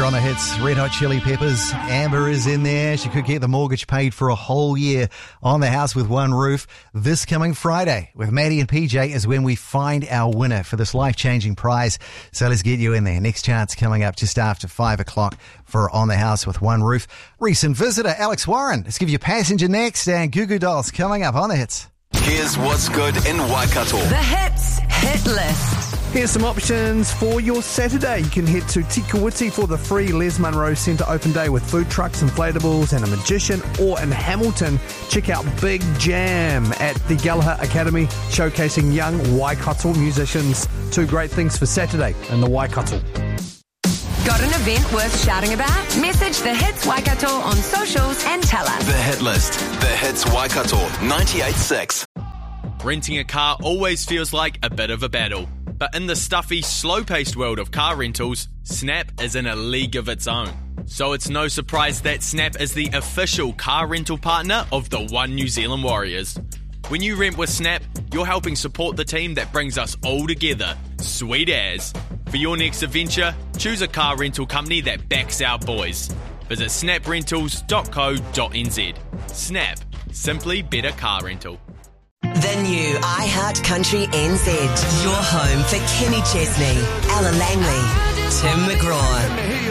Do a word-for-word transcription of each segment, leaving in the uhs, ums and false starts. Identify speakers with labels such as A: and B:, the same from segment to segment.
A: on the hits. Red Hot Chili Peppers. Amber is in there. She could get the mortgage paid for a whole year on the house with one roof. This coming Friday with Maddie and P J is when we find our winner for this life-changing prize. So let's get you in there. Next chance coming up just after five o'clock for On the House with One Roof. Recent visitor Alex Warren. Let's give you Passenger next and Goo Goo Dolls coming up on the hits.
B: Here's what's good in Waikato.
C: The Hits Hit List.
D: Here's some options for your Saturday. You can head to Tikawiti for the free Les Munro Centre Open Day with food trucks, inflatables and a magician. Or in Hamilton, check out Big Jam at the Gallagher Academy, showcasing young Waikato musicians. Two great things for Saturday in the Waikato.
C: Got an event worth shouting about? Message The Hits Waikato on socials and tell us.
B: The Hit List. The Hits Waikato ninety-eight point six.
E: Renting a car always feels like a bit of a battle. But in the stuffy, slow-paced world of car rentals, Snap is in a league of its own. So it's no surprise that Snap is the official car rental partner of the One New Zealand Warriors. When you rent with Snap, you're helping support the team that brings us all together. Sweet as. For your next adventure, choose a car rental company that backs our boys. Visit snap rentals dot co dot n z. Snap. Simply better car rental.
F: The new iHeart Country N Z. Your home for Kenny Chesney, Ella Langley, Tim McGraw,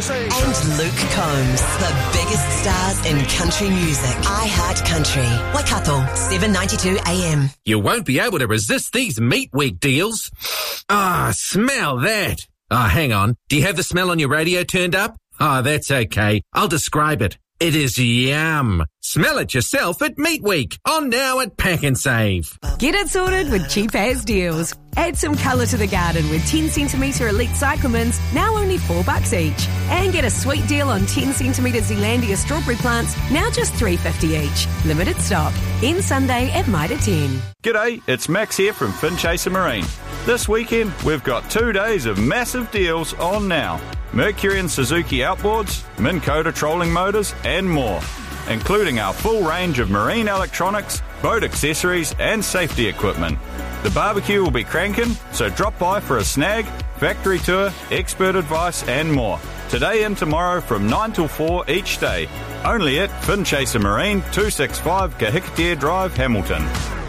F: and Luke Combs. The biggest stars in country music. iHeart Country. Waikato, seven ninety-two A M.
G: You won't be able to resist these Meat Week deals. Ah, smell that. Ah, hang on. Do you have the smell on your radio turned up? Ah, that's okay. I'll describe it. It is yum. Smell it yourself at Meat Week. On now at Pack and Save.
H: Get it sorted with cheap as deals. Add some colour to the garden with ten centimetre Elite Cyclamens, now only four bucks each. And get a sweet deal on ten centimetre Zealandia strawberry plants, now just three fifty each. Limited stock. End Sunday at Mitre ten.
I: G'day, it's Max here from Finchaser Marine. This weekend, we've got two days of massive deals on now. Mercury and Suzuki outboards, Minn Kota trolling motors, and more, including our full range of marine electronics, boat accessories, and safety equipment. The barbecue will be cranking, so drop by for a snag, factory tour, expert advice, and more. Today and tomorrow from nine till four each day. Only at Finchaser Marine, two sixty-five Kahikatea Drive, Hamilton.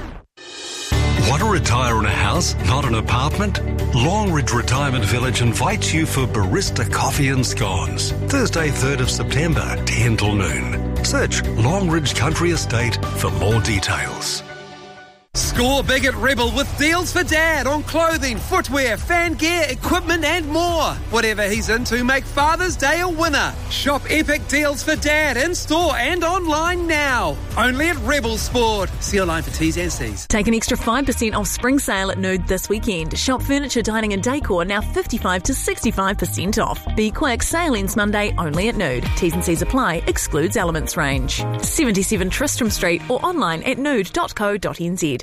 J: Want to retire in a house, not an apartment? Longridge Retirement Village invites you for Barista Coffee and Scones. Thursday, third of September, ten till noon. Search Longridge Country Estate for more details.
K: Score big at Rebel with deals for Dad on clothing, footwear, fan gear, equipment and more. Whatever he's into, make Father's Day a winner. Shop epic deals for Dad in store and online now. Only at Rebel Sport. See online for T's and C's.
L: Take an extra five percent off spring sale at Nude this weekend. Shop furniture, dining and decor now fifty-five to sixty-five percent off. Be quick, sale ends Monday only at Nude. T's and C's apply, excludes elements range. seventy-seven Tristram Street or online at nude dot co dot n z.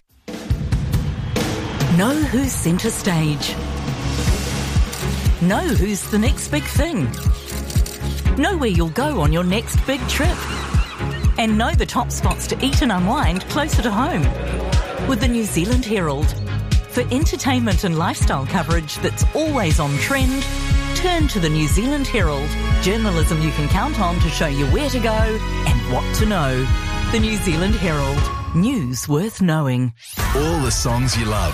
M: Know who's centre stage. Know who's the next big thing. Know where you'll go on your next big trip. And know the top spots to eat and unwind closer to home. With the New Zealand Herald. For entertainment and lifestyle coverage that's always on trend, turn to the New Zealand Herald. Journalism you can count on to show you where to go and what to know. The New Zealand Herald. News worth knowing.
B: All the songs you love.